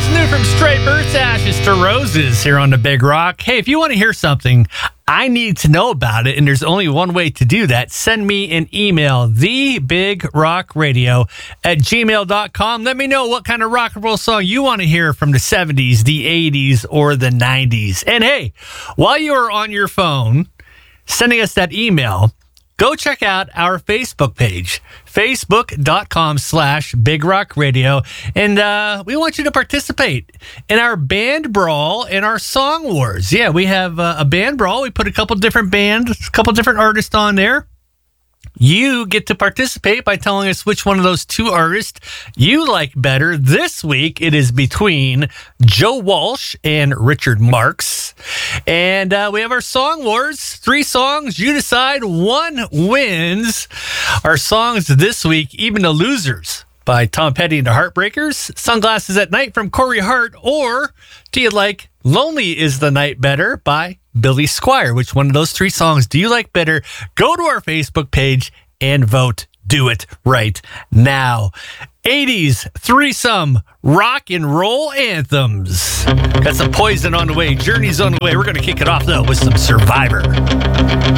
What's new from Stray Earth's Ashes to Roses here on the Big Rock? Hey, if you want to hear something, I need to know about it, and there's only one way to do that. Send me an email, thebigrockradio@gmail.com. Let me know what kind of rock and roll song you want to hear from the 70s, the 80s, or the 90s. And hey, while you are on your phone sending us that email, go check out our Facebook page, facebook.com/Big Rock Radio. And we want you to participate in our band brawl and our song wars. Yeah, we have a band brawl. We put a couple different bands, a couple different artists on there. You get to participate by telling us which one of those two artists you like better. This week, it is between Joe Walsh and Richard Marx. And we have our Song Wars. 3 songs. You decide. One wins. Our songs this week, Even the Losers by Tom Petty and the Heartbreakers, Sunglasses at Night from Corey Hart, or do you like Lonely is the Night Better by Billy Squier? Which one of those 3 songs do you like better? Go to our Facebook page and vote. Do it right now. 80s threesome rock and roll anthems. Got some Poison on the way. Journey's on the way. We're going to kick it off, though, with some Survivor.